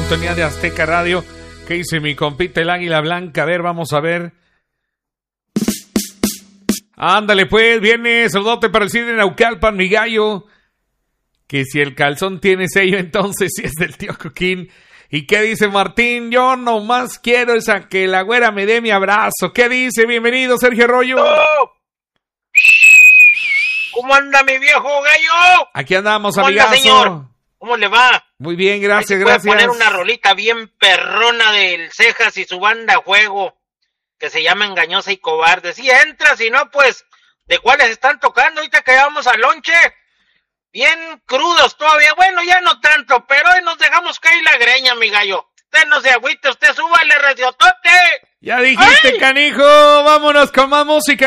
sintonía de Azteca Radio. ¿Qué dice mi compita el Águila Blanca? A ver, vamos a ver. Ándale pues, viene, saludote para el Cid de Naucalpan, mi gallo. Que si el calzón tiene sello, entonces sí es del tío Coquín. ¿Y qué dice Martín? Yo nomás quiero esa que la güera me dé mi abrazo. ¿Qué dice? Bienvenido, Sergio Arroyo. ¡Oh! ¿Cómo anda mi viejo gallo? Aquí andamos, ¿Cómo amigazo. anda, señor? ¿Cómo le va? Muy bien, gracias, Voy gracias. a poner una rolita bien perrona del Cejas y su banda Juego, que se llama Engañosa y Cobarde. Si entra, si no, pues, ¿de cuáles están tocando? Ahorita que vamos al lonche, bien crudos todavía. Bueno, ya no tanto, pero hoy nos dejamos caer la greña, mi gallo. Usted no se agüite, usted súbale, reciotote. Ya dijiste, ¡ay! Canijo, vámonos con más música.